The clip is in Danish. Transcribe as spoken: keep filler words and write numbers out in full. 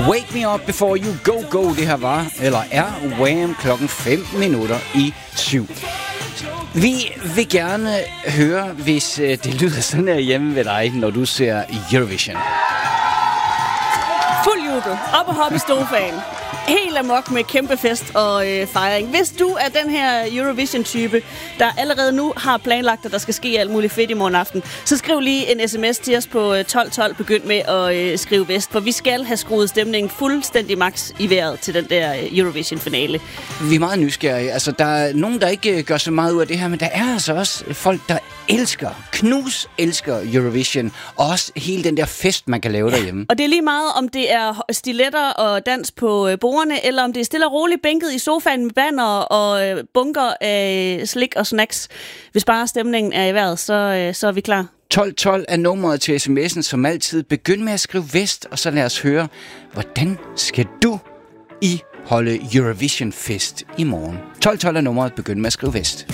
Wake Me Up Before You Go Go, det her var, eller er Wham klokken fem minutter i syv. Vi vil gerne høre, hvis det lyder sådan her hjemme ved dig, når du ser Eurovision. Fuld jubel, op og hoppe i sofaen. Helt amok med kæmpe fest og øh, fejring. Hvis du er den her Eurovision-type, der allerede nu har planlagt, at der skal ske alt muligt fedt i morgen aften, så skriv lige en sms til os på tolv tolv. Begynd med at øh, skrive vest, for vi skal have skruet stemningen fuldstændig max i vejret til den der Eurovision-finale. Vi er meget nysgerrige. Altså, der er nogen, der ikke gør så meget ud af det her, men der er altså også folk, der elsker, knus elsker Eurovision, og også hele den der fest, man kan lave derhjemme. Og det er lige meget, om det er stiletter og dans på øh, bordene, eller om det er stille og roligt bænket i sofaen med banner og øh, bunker af slik og snacks. Hvis bare stemningen er i vejret, så, øh, så er vi klar. tolv tolv er nummeret til sms'en, som altid. Begynd med at skrive vest, og så lad os høre, hvordan skal du i holde Eurovision-fest i morgen? tolv tolv er nummeret. Begynd med at skrive vest.